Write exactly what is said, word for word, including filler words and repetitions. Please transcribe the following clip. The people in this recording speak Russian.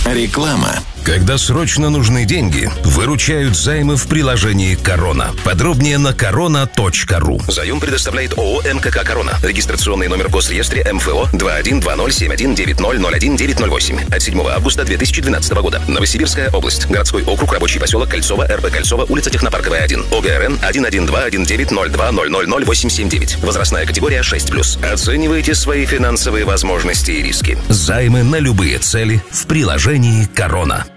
Реклама. Когда срочно нужны деньги, выручают займы в приложении «Корона». Подробнее на корона точка ру. Заем предоставляет ООО «МКК Корона». Регистрационный номер в Госреестре эм эф о два один два ноль семь один девять ноль ноль один девять ноль восемь от седьмого августа две тысячи двенадцатого года. Новосибирская область. Городской округ, рабочий поселок Кольцово, эр бэ Кольцово, улица Технопарковая, один. о гэ эр эн один один два один девять ноль два ноль ноль ноль восемь семь девять. Возрастная категория шесть плюс. Оценивайте свои финансовые возможности и риски. Займы на любые цели в приложении «Корона».